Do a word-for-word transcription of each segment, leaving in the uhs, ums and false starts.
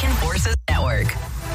American Forces Network.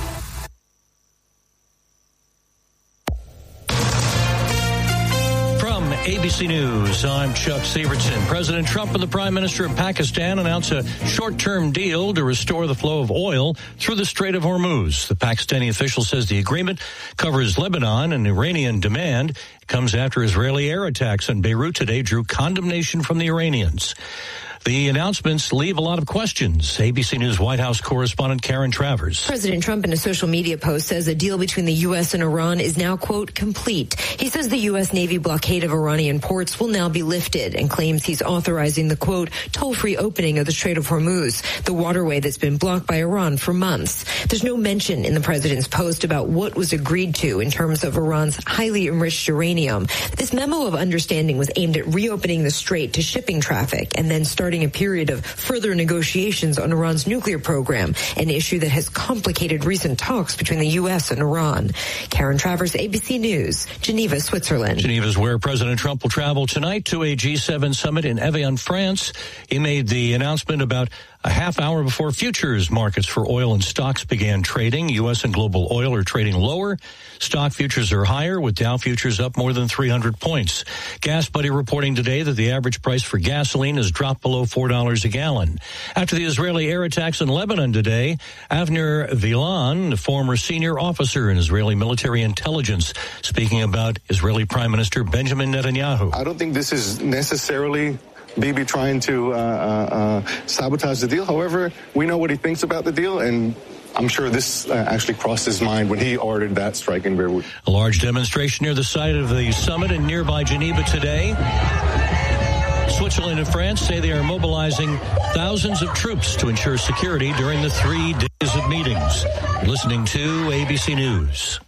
From A B C News, I'm Chuck Severson. President Trump and the Prime Minister of Pakistan announced a short-term deal to restore the flow of oil through the Strait of Hormuz. The Pakistani official says the agreement covers Lebanon and Iranian demand. It comes after Israeli air attacks on Beirut today drew condemnation from the Iranians. The announcements leave a lot of questions. A B C News White House correspondent Karen Travers. President Trump in a social media post says a deal between the U S and Iran is now, quote, complete. He says the U S Navy blockade of Iranian ports will now be lifted and claims he's authorizing the, quote, toll-free opening of the Strait of Hormuz, the waterway that's been blocked by Iran for months. There's no mention in the president's post about what was agreed to in terms of Iran's highly enriched uranium. This memo of understanding was aimed at reopening the strait to shipping traffic and then starting a period of further negotiations on Iran's nuclear program, an issue that has complicated recent talks between the U S and Iran. Karen Travers, A B C News, Geneva, Switzerland. Geneva is where President Trump will travel tonight to a G seven summit in Evian, France. He made the announcement about a half hour before futures markets for oil and stocks began trading. U S and global oil are trading lower. Stock futures are higher, with Dow futures up more than three hundred points. Gas Buddy reporting today that the average price for gasoline has dropped below four dollars a gallon. After the Israeli air attacks in Lebanon today, Avner Vilan, the former senior officer in Israeli military intelligence, speaking about Israeli Prime Minister Benjamin Netanyahu. I don't think this is necessarily Bibi trying to uh, uh, sabotage the deal. However, we know what he thinks about the deal, and I'm sure this uh, actually crossed his mind when he ordered that strike in Beirut. A large demonstration near the site of the summit in nearby Geneva today. Switzerland and France say they are mobilizing thousands of troops to ensure security during the three days of meetings. You're listening to A B C News.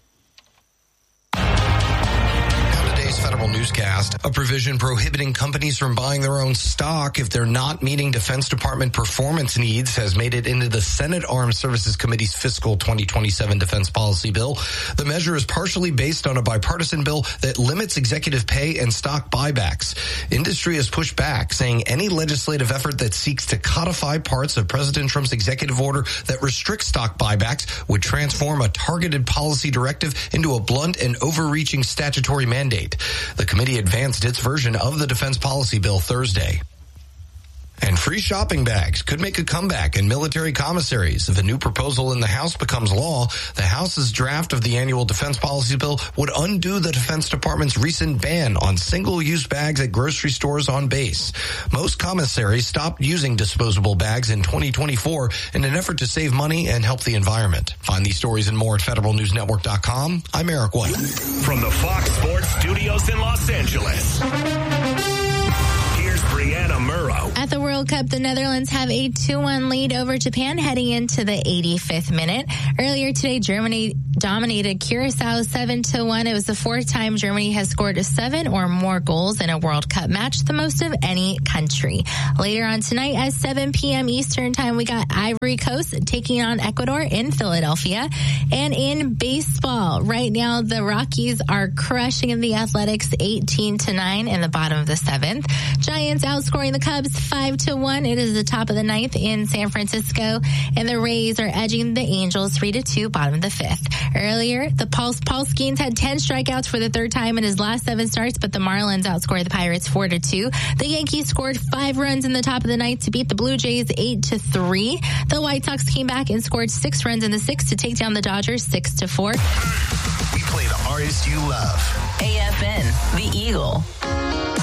Federal newscast. A provision prohibiting companies from buying their own stock if they're not meeting Defense Department performance needs has made it into the Senate Armed Services Committee's fiscal twenty twenty-seven defense policy bill. The measure is partially based on a bipartisan bill that limits executive pay and stock buybacks. Industry has pushed back, saying any legislative effort that seeks to codify parts of President Trump's executive order that restricts stock buybacks would transform a targeted policy directive into a blunt and overreaching statutory mandate. The committee advanced its version of the defense policy bill Thursday. And free shopping bags could make a comeback in military commissaries. If a new proposal in the House becomes law, the House's draft of the annual defense policy bill would undo the Defense Department's recent ban on single-use bags at grocery stores on base. Most commissaries stopped using disposable bags in twenty twenty-four in an effort to save money and help the environment. Find these stories and more at federal news network dot com. I'm Eric White. From the Fox Sports Studios in Los Angeles, here's Brianna Murrow. At the World Cup, the Netherlands have a two one lead over Japan heading into the eighty-fifth minute. Earlier today, Germany dominated Curacao seven to one. It was the fourth time Germany has scored seven or more goals in a World Cup match, the most of any country. Later on tonight at seven p.m. Eastern Time, we got Ivory Coast taking on Ecuador in Philadelphia. And in baseball, right now, the Rockies are crushing the Athletics eighteen to nine in the bottom of the seventh. Giants outscoring the Cubs five to one. It is the top of the ninth in San Francisco, and the Rays are edging the Angels three to two, bottom of the fifth. Earlier, the Paul, Paul Skeens had ten strikeouts for the third time in his last seven starts, but the Marlins outscored the Pirates four to two. The Yankees scored five runs in the top of the ninth to beat the Blue Jays eight to three. The White Sox came back and scored six runs in the sixth to take down the Dodgers six to four. We play the artists you love. A F N, The Eagle.